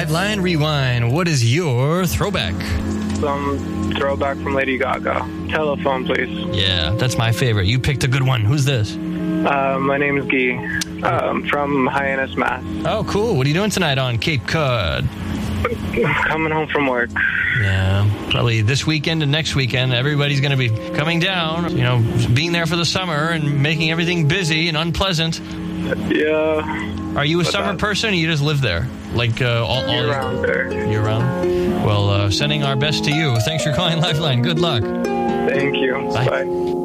Liveline Rewind. What is your throwback? Some throwback from Lady Gaga. Telephone, please. Yeah, that's my favorite. You picked a good one. Who's this? My name is Guy, from Hyannis, Mass. Oh, cool. What are you doing tonight on Cape Cod? Coming home from work. Yeah, probably this weekend and next weekend, everybody's going to be coming down, being there for the summer and making everything busy and unpleasant. Yeah. Are you a summer person or you just live there? Like all year-round there. Year-round? Well, sending our best to you. Thanks for calling Lifeline. Good luck. Thank you. Bye. Bye.